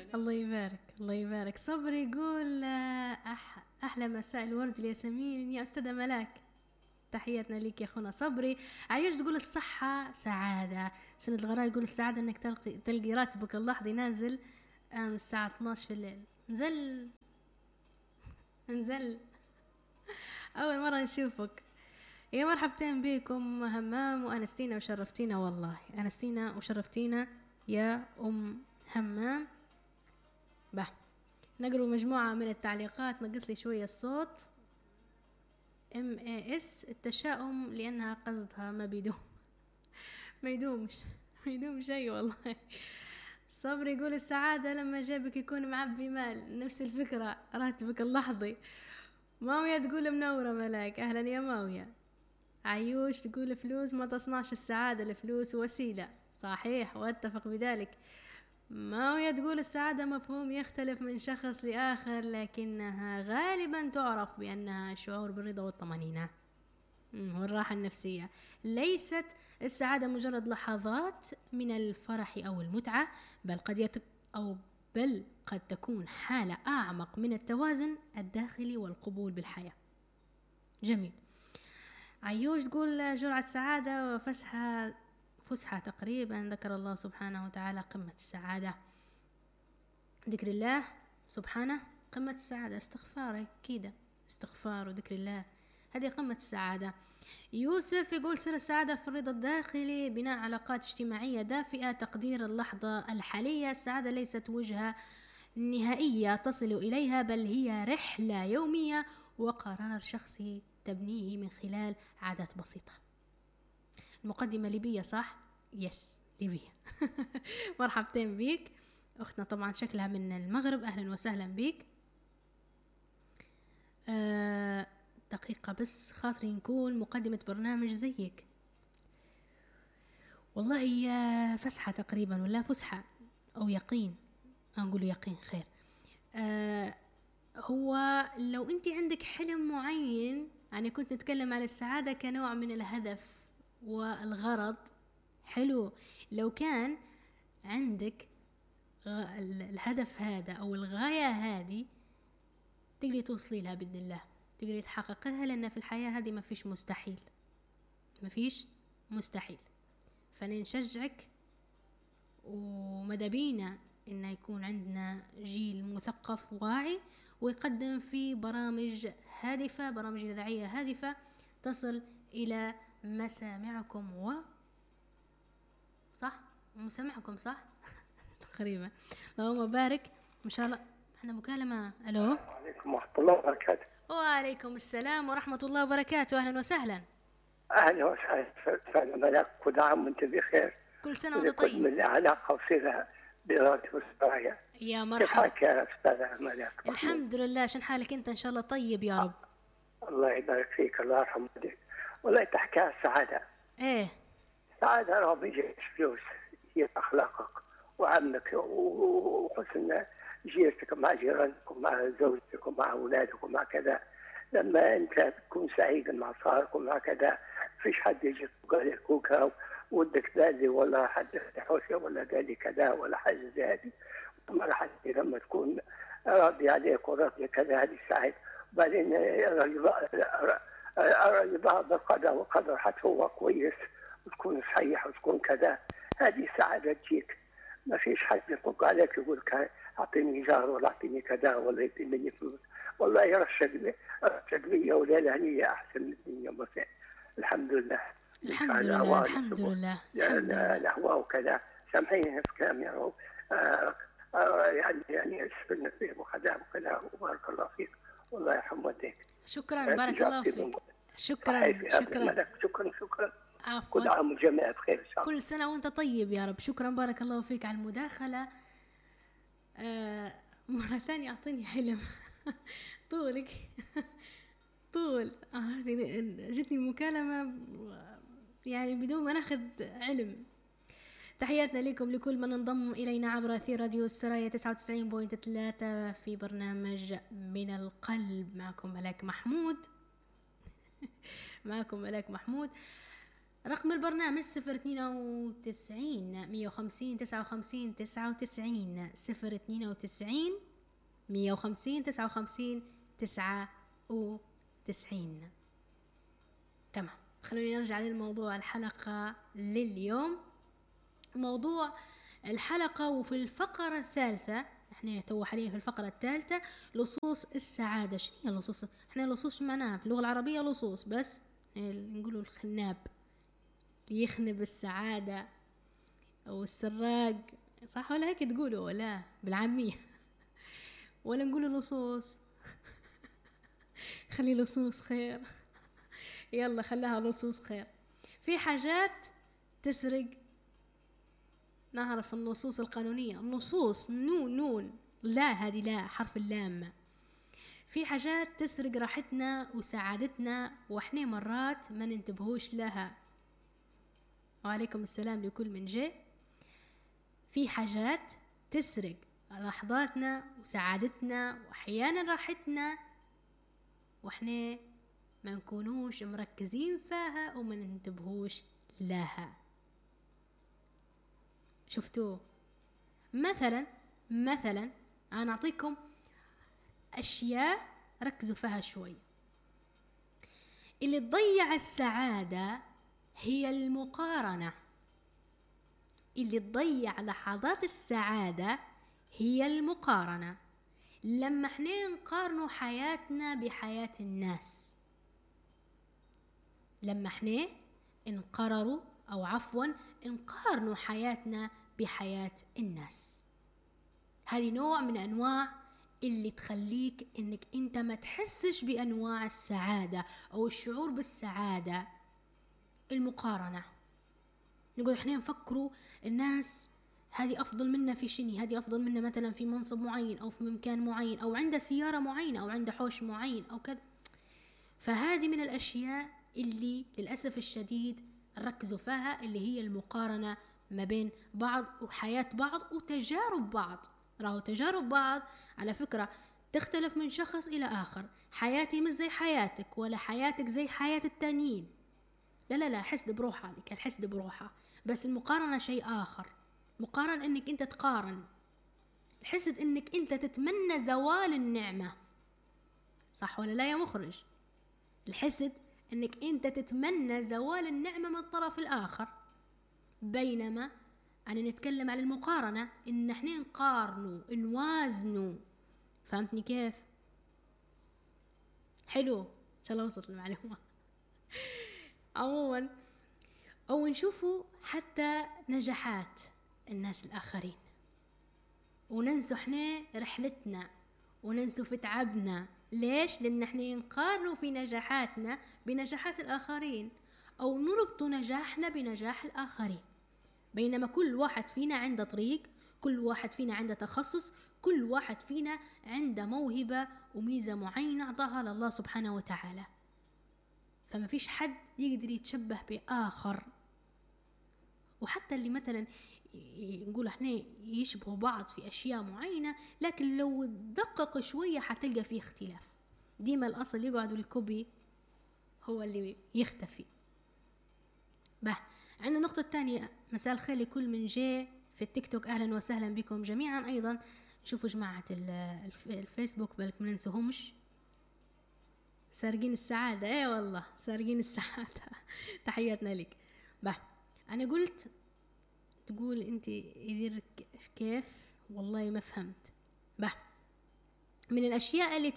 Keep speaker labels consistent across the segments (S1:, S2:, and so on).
S1: الله يبارك الله يبارك. صبر يقول أحلى مساء الورد الياسمين يا أستاذة ملاك، تحياتنا ليك يا أخونا صبري. عيوش تقول الصحة سعادة. سنة الغراء يقول السعادة أنك تلقي راتبك اللحظي نازل الساعة 12 في الليل. نزل أول مرة نشوفك. يا مرحبتين بكم همام وأنستينا وشرفتينا، والله أنستينا وشرفتينا يا أم همام. نقرأ مجموعة من التعليقات. نقص لي شوية الصوت. MAS التشاؤم لأنها قصدها ما يدوم شيء والله. صبر يقول السعادة لما جابك يكون معبي مال، نفس الفكرة راتبك اللحظي. ماوية تقول منورة ملاك، أهلا يا ماوية. عيوش تقول فلوس ما تصنعش السعادة، الفلوس وسيلة. صحيح واتفق بذلك. ماوية تقول السعادة مفهوم يختلف من شخص لآخر، لكنها غالبا تعرف بأنها شعور بالرضا والطمأنينة والراحة النفسية. ليست السعادة مجرد لحظات من الفرح أو المتعة، بل قد تكون حالة أعمق من التوازن الداخلي والقبول بالحياة. جميل. عيوش تقول جرعة سعادة فسحة تقريبا ذكر الله سبحانه وتعالى قمة السعادة. ذكر الله سبحانه قمة السعادة. استغفار كده، استغفار وذكر الله هذه قمة السعادة. يوسف يقول سر السعادة في الرضا الداخلي، بناء علاقات اجتماعية دافئة، تقدير اللحظة الحالية. السعادة ليست وجهة نهائية تصل إليها، بل هي رحلة يومية وقرار شخصي تبنيه من خلال عادات بسيطة. المقدمة ليبية صح؟ يس ليبية. مرحبتين بيك أختنا، طبعا شكلها من المغرب، أهلا وسهلا بيك. دقيقة بس خاطري نكون مقدمة برنامج زيك. والله هي فسحة تقريبا ولا فسحة أو يقين، نقول يقين خير. هو لو أنت عندك حلم معين، يعني كنت نتكلم على السعادة كنوع من الهدف والغرض. حلو. لو كان عندك الهدف هذا أو الغاية هذه تقدري توصلي لها بإذن الله، تقدري تحققها، لأن في الحياة هذه ما فيش مستحيل. فنشجعك وماذا بينا إن يكون عندنا جيل مثقف واعي ويقدم في برامج هادفة، برامج إذاعية هادفة تصل إلى مسامعكم مسامعكم صح؟ تقريبا. اللهم بارك ما شاء الله. احنا مكالمة. الو.
S2: وعليكم ورحمة الله وبركاته.
S1: وعليكم السلام ورحمة الله وبركاته. اهلا وسهلا.
S2: اهلا وسهلا استاذ ملاك، كل عام وانت بخير.
S1: كل سنة وانت طيب.
S2: من العلاقة وصلها براتب السرايا.
S1: يا مرحبا.
S2: كيف حالك يا استاذ ملاك؟
S1: الحمد لله. شن حالك انت؟ ان شاء الله طيب يا رب.
S2: الله يبارك فيك، الله يرحم والديك. والله تحكي عن السعادة.
S1: ايه
S2: السعادة راه بيجيش فلوس، هي اخلاقك وعمك وحسن جيرتك مع جيرانك ومع زوجتك ومع اولادك ومع كذا. لما انت تكون سعيد مع صاحبك ومع كذا، فيش حد يجي يقول لك كوكا ودك بالي ولا حد حوشه ولا قال لي كذا ولا حاجه زي هذه. مرحلة لما تكون راضي عليك وراضي كذا هذه سعيد. وبعدين الرضا بالقدر وقدر حتى هو كويس وتكون صحيح وتكون كذا، هذه سعادة تجيك. ما فيش حد يطلق عليك يقول لك اعطيني جار ولا اعطيني كذا ولا يعطيني مني فلوس. والله يرشق لي وليلة هنية احسن من الدنيا مثلا. الحمد لله.
S1: الحمد لله الحمد لله.
S2: الهواء وكذا سامحيني في كلامي يعني اسفلنا فيه وخدام وكذا. وبارك الله فيك والله يرحم والديك.
S1: شكرا بارك الله فيك. شكرا. عفوا.
S2: كل عام والجميع بخير ان شاء الله.
S1: كل سنة وانت طيب يا رب. شكرا بارك الله فيك على المداخلة. مرة ثانية اعطيني حلم. طولك طول جتني مكالمة يعني بدون ما ناخذ علم. تحياتنا لكم لكل من انضم إلينا عبر أثير راديو السرايا 99.3 في برنامج من القلب. معكم ملاك محمود. رقم البرنامج 092 150 59 99 092 150 59 99. تمام، خلونا نرجع للموضوع الحلقة لليوم. موضوع الحلقة وفي الفقرة الثالثة، احنا تو حاليا في الفقرة الثالثة، لصوص السعادة. شنو هي لصوص؟ احنا لصوص معناها في اللغة العربية لصوص، بس نقولوا الخناب اللي يخنب السعادة او السراق، صح ولا هيك تقولوا ولا بالعامية؟ ولا نقولوا لصوص؟ خلي لصوص خير. يلا خلاها لصوص خير. في حاجات تسرق، نعرف النصوص القانونية، النصوص نون لا، هذه لا، حرف اللام. في حاجات تسرق راحتنا وسعادتنا واحنا مرات ما ننتبهوش لها. وعليكم السلام لكل من جاء. في حاجات تسرق لحظاتنا وسعادتنا واحيانا راحتنا واحنا ما نكونوش مركزين فيها وما ننتبهوش لها. شفتوا؟ مثلا انا اعطيكم اشياء ركزوا فيها شوي. اللي تضيع السعادة هي المقارنة. اللي تضيع لحظات السعادة هي المقارنة. لما احنا نقارنوا حياتنا بحياة الناس، لما احنا نقارنوا حياتنا بحياة الناس، هذه نوع من أنواع اللي تخليك إنك أنت ما تحسش بأنواع السعادة أو الشعور بالسعادة. المقارنة، نقول إحنا نفكروا الناس هذه أفضل منا في شني، هذه أفضل منا مثلا في منصب معين أو في مكان معين أو عنده سيارة معينة أو عنده حوش معين أو كذا. فهذه من الأشياء اللي للأسف الشديد ركزوا فيها، اللي هي المقارنة ما بين بعض وحياة بعض وتجارب بعض. راهو تجارب بعض على فكرة تختلف من شخص إلى آخر. حياتي مش زي حياتك ولا حياتك زي حياة التانيين، لا، حسد بروحها، لك الحسد بروحها، بس المقارنة شيء آخر. مقارنة إنك أنت تقارن، الحسد إنك أنت تتمنى زوال النعمة، صح ولا لا يا مخرج؟ الحسد إنك أنت تتمنى زوال النعمة من الطرف الآخر. بينما أنا نتكلم على المقارنة، إن احنا نقارنوا نوازنوا. فهمتني كيف؟ حلو، إن شاء الله وصلت المعلومة. عموما أو نشوفوا حتى نجاحات الناس الآخرين وننسوا احنا رحلتنا وننسوا في تعبنا. ليش؟ لأن احنا نقارنوا في نجاحاتنا بنجاحات الآخرين أو نربطوا نجاحنا بنجاح الآخرين. بينما كل واحد فينا عنده طريق، كل واحد فينا عنده تخصص، كل واحد فينا عنده موهبة وميزة معينة أعطاها لله سبحانه وتعالى. فما فيش حد يقدر يتشبه بآخر. وحتى اللي مثلا نقول احنا يشبهوا بعض في أشياء معينة، لكن لو تدقق شوية حتلقى فيه اختلاف. ديما الأصل يقعد والكوبي هو اللي يختفي. عندنا النقطة الثانية. مساء الخير لكل من جاء في التيك توك، أهلا وسهلا بكم جميعا. أيضا شوفوا جماعة الفيسبوك بالك ما ننسوهمش. سارقين السعادة، ايه والله سارقين السعادة. تحياتنا لك. أنا قلت تقول أنت يدير كيف؟ والله ما فهمت. من الأشياء اللي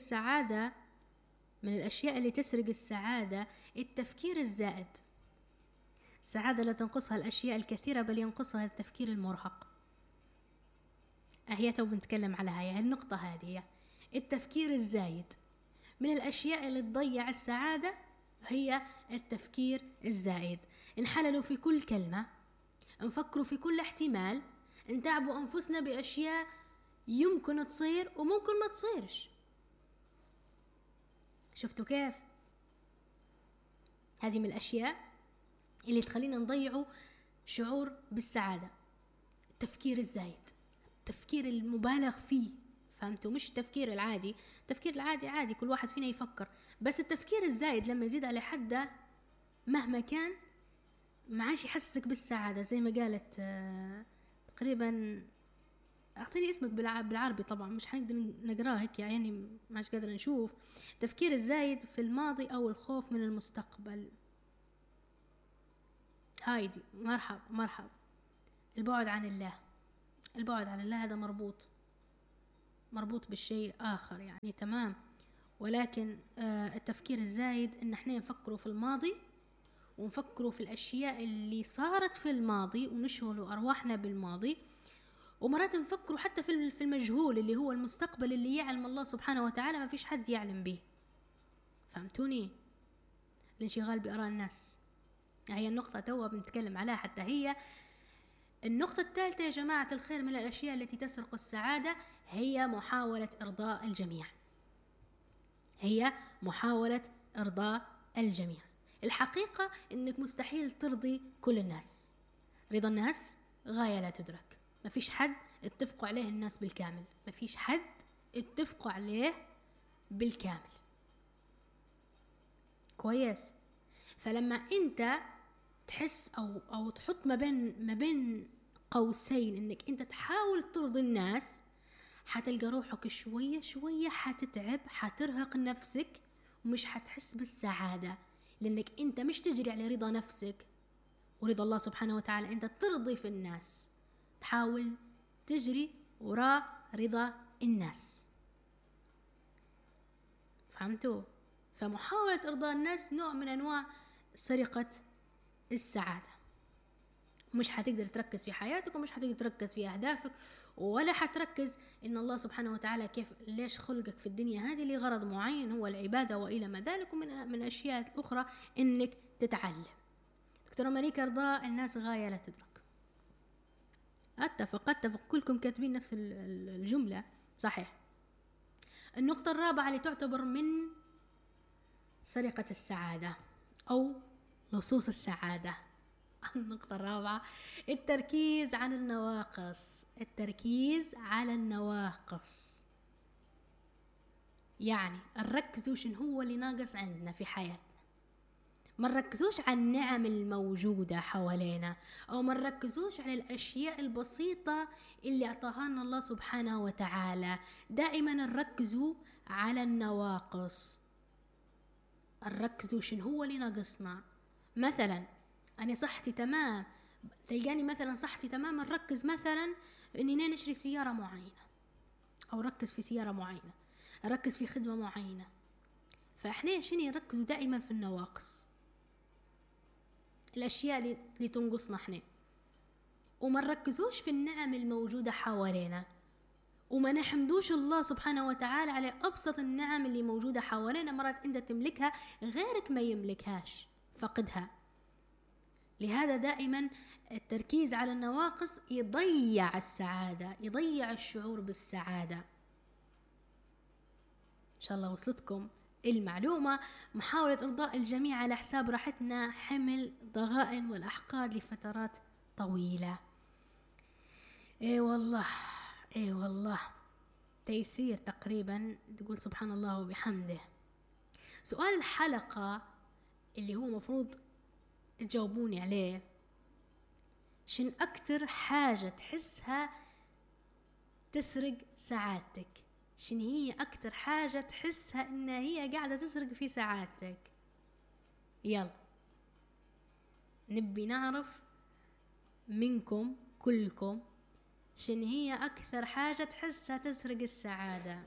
S1: تسرق السعادة التفكير الزائد. السعادة لا تنقصها الأشياء الكثيرة بل ينقصها التفكير المرهق. أهي تو بنتكلم على هاي النقطة. هذه التفكير الزايد من الأشياء اللي تضيع السعادة، هي التفكير الزائد. نحللوا في كل كلمة، نفكروا في كل احتمال، نتعبوا أنفسنا بأشياء يمكن تصير وممكن ما تصيرش. شفتوا كيف؟ هذه من الأشياء اللي تخلينا نضيعوا شعور بالسعادة. التفكير الزايد، التفكير المبالغ فيه. فهمتوا؟ مش التفكير العادي. التفكير العادي عادي، كل واحد فينا يفكر، بس التفكير الزايد لما يزيد على حده مهما كان ما عادش يحسسك بالسعادة. زي ما قالت تقريبا، أعطيني اسمك بالعربي، طبعا مش حنقدر نقراه هيك يعني، ما عادش قادر نشوف. تفكير الزايد في الماضي أو الخوف من المستقبل. هايدي مرحب. البعد عن الله، البعد عن الله هذا مربوط بالشيء آخر يعني، تمام. ولكن التفكير الزايد إن احنا نفكروا في الماضي ونفكروا في الأشياء اللي صارت في الماضي ونشغلوا أرواحنا بالماضي، ومرات نفكروا حتى في المجهول اللي هو المستقبل اللي يعلم الله سبحانه وتعالى، ما فيش حد يعلم به. فهمتوني؟ الانشغال بآراء الناس هي النقطة توا بنتكلم عليها، حتى هي النقطة الثالثة يا جماعة الخير. من الأشياء التي تسرق السعادة هي محاولة إرضاء الجميع، هي محاولة إرضاء الجميع. الحقيقة إنك مستحيل ترضي كل الناس. رضا الناس غاية لا تدرك. ما فيش حد اتفقوا عليه الناس بالكامل، ما فيش حد اتفقوا عليه بالكامل. كويس؟ فلما انت تحس او تحط ما بين قوسين انك انت تحاول ترضي الناس، حتلقى روحك شوية شوية حتتعب، حترهق نفسك، ومش حتحس بالسعادة، لانك انت مش تجري على رضا نفسك ورضا الله سبحانه وتعالى، انت ترضي في الناس، تحاول تجري وراء رضا الناس. فهمتوا؟ فمحاولة إرضاء الناس نوع من أنواع سرقة السعادة. مش حتقدر تركز في حياتك، ومش حتقدر تركز في أهدافك، ولا حتركز إن الله سبحانه وتعالى ليش خلقك في الدنيا هذه لغرض معين هو العبادة وإلى ما ذلك، ومن أشياء أخرى إنك تتعلم. دكتورة مليكة، إرضاء الناس غاية لا تدرك. أتفق كلكم كاتبين نفس الجملة، صحيح. النقطة الرابعة اللي تعتبر من سرقة السعادة أو لصوص السعادة، النقطة الرابعة التركيز على النواقص. التركيز على النواقص يعني نركزوا شنو هو اللي ناقص عندنا في حياتنا، ما نركزوش على النعم الموجودة حوالينا، أو ما نركزوش على الأشياء البسيطة اللي أعطاها لنا الله سبحانه وتعالى. دائما نركزوا على النواقص، نركزوا شنو هو اللي ناقصنا. مثلا أنا صحتي تمام، تلقاني مثلا صحتي تمام، نركز مثلا إني نشري سيارة معينة، أو ركز في سيارة معينة، أركز في خدمة معينة. فإحنا شنو نركزوا دائما في النواقص، الأشياء اللي تنقصنا إحنا، وما نركزوش في النعم الموجودة حوالينا، وما نحمدوش الله سبحانه وتعالى على أبسط النعم اللي موجودة حوالينا. مرات أنت تملكها غيرك ما يملكهاش، فقدها. لهذا دائما التركيز على النواقص يضيع السعادة، يضيع الشعور بالسعادة. إن شاء الله وصلتكم المعلومة. محاولة إرضاء الجميع على حساب راحتنا حمل ضغائن والأحقاد لفترات طويلة. اي والله تيسير تقريبا، تقول سبحان الله وبحمده. سؤال الحلقة اللي هو مفروض تجاوبوني عليه، شن أكتر حاجة تحسها تسرق سعادتك؟ شن هي أكتر حاجة تحسها إنها هي قاعدة تسرق في سعادتك؟ يلا نبي نعرف منكم كلكم شن هي أكثر حاجة تحسها تسرق السعادة.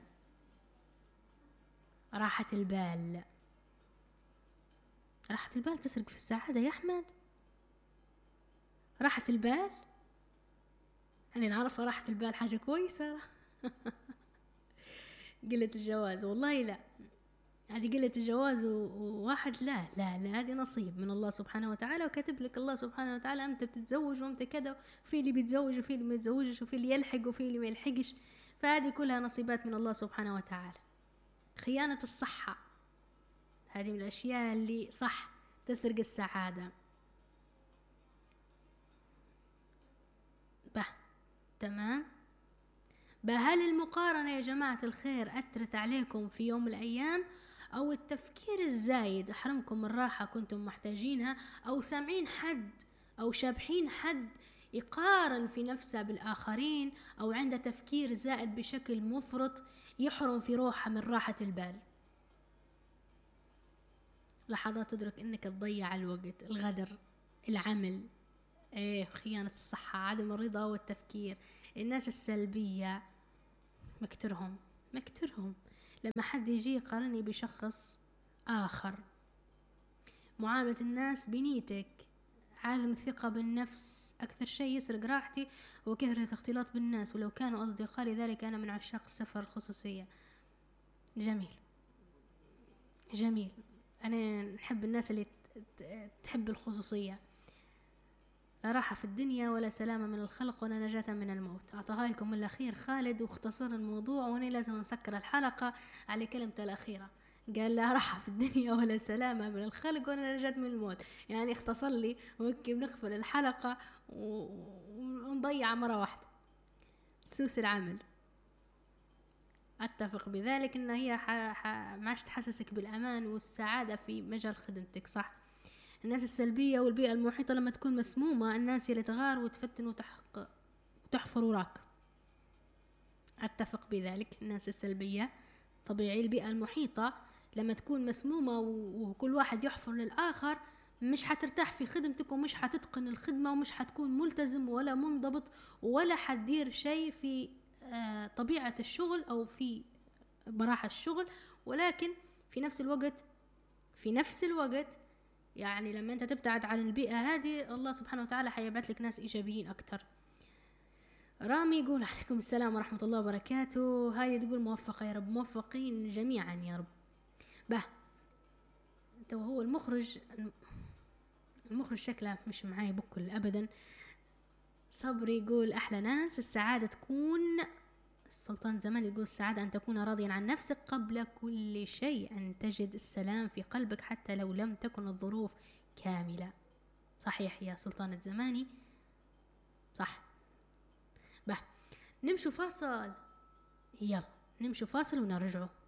S1: راحة البال. راحة البال تسرق في السعادة يا أحمد؟ راحة البال؟ أنا نعرف راحة البال حاجة كويسة. قلة الجواز، والله لا، هذه قلة الجواز وواحد لا هذه نصيب من الله سبحانه وتعالى، وكاتب لك الله سبحانه وتعالى أنت بتتزوج وأنت كذا، وفي اللي بيتزوج وفي اللي ما يتزوجش، وفي اللي يلحق وفي اللي ما يلحقش. فهذه كلها نصيبات من الله سبحانه وتعالى. خيانة الصحة هذه من الأشياء اللي صح تسرق السعادة. تمام. هل المقارنة يا جماعة الخير أثرت عليكم في يوم من الأيام؟ أو التفكير الزايد حرمكم من راحة كنتم محتاجينها؟ أو سامعين حد أو شابحين حد يقارن في نفسه بالآخرين، أو عنده تفكير زائد بشكل مفرط يحرم في روحه من راحة البال. لحظات تدرك انك تضيع الوقت، الغدر، العمل، خيانة الصحة، عدم الرضا والتفكير. الناس السلبية مكترهم لما حد يجي يقارني بشخص آخر. معاملة الناس بنيتك، عدم الثقة بالنفس، أكثر شيء يسرق راحتي وكثرة الاختلاط بالناس، ولو كانوا أصدقاء. لذلك أنا من عشاق السفر الخصوصية. جميل. أنا نحب الناس اللي تحب الخصوصية. لا راحة في الدنيا ولا سلامة من الخلق ولا نجاة من الموت. أعطاها لكم الأخير خالد واختصر الموضوع، وأنا لازم نسكر الحلقة على كلمته الأخيرة. قال لا راحة في الدنيا ولا سلامة من الخلق ولا نجاة من الموت، يعني اختصر لي وكي بنقفل الحلقة ونضيع مرة واحدة. سوس العمل، أتفق بذلك إن هي معش تحسسك بالأمان والسعادة في مجال خدمتك، صح؟ الناس السلبية والبيئة المحيطة لما تكون مسمومة، الناس اللي تغار وتفتن وتحفر وراك. أتفق بذلك. الناس السلبية طبيعي. البيئة المحيطة لما تكون مسمومة وكل واحد يحفر للآخر، مش حترتاح في خدمتك ومش حتتقن الخدمة ومش حتكون ملتزم ولا منضبط ولا حتدير شيء في طبيعة الشغل أو في براحة الشغل. ولكن في نفس الوقت يعني لما أنت تبتعد عن البيئة هذه، الله سبحانه وتعالى حيبعث لك ناس إيجابيين أكتر. رامي يقول عليكم السلام ورحمة الله وبركاته. هاي تقول موفقة يا رب، موفقين جميعا يا رب. أنت وهو المخرج شكله مش معاي بكل أبدا. صبري يقول أحلى ناس السعادة تكون، السلطان زمان يقول السعادة أن تكون راضيا عن نفسك قبل كل شيء، أن تجد السلام في قلبك حتى لو لم تكن الظروف كاملة. صحيح يا سلطان الزماني، صح. نمشوا فاصل، يلا نمشوا فاصل ونرجعوا.